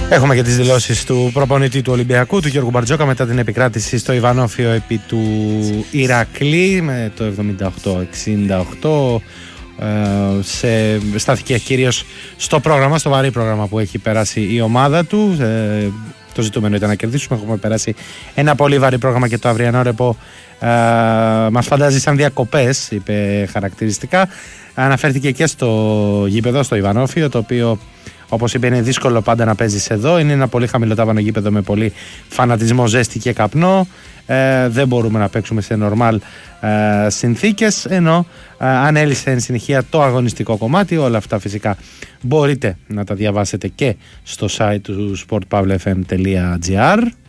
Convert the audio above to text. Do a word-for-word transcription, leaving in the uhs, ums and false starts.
Έχουμε και τις δηλώσεις του προπονητή του Ολυμπιακού, του Γιώργου Μπαρτζόκα, μετά την επικράτηση στο Ιβανόφιο επί του Ηρακλή με το εβδομήντα οκτώ εξήντα οκτώ. Ε, σε, στάθηκε κυρίως στο πρόγραμμα, στο βαρύ πρόγραμμα που έχει περάσει η ομάδα του. Ε, το ζητούμενο ήταν να κερδίσουμε. Έχουμε περάσει ένα πολύ βαρύ πρόγραμμα και το αυριανό ρεπό ε, μας φαντάζει σαν διακοπές, είπε χαρακτηριστικά. Αναφέρθηκε και στο γήπεδο, στο Ιβανόφιο, το οποίο, όπως είπε, είναι δύσκολο πάντα να παίζεις εδώ. Είναι ένα πολύ χαμηλοτάβανο γήπεδο με πολύ φανατισμό, ζέστη και καπνό. Ε, δεν μπορούμε να παίξουμε σε νορμάλ ε, συνθήκες, ενώ ε, αν έλυσε εν συνεχεία το αγωνιστικό κομμάτι. Όλα αυτά φυσικά μπορείτε να τα διαβάσετε και στο site του sport pavlefm τελεία gr.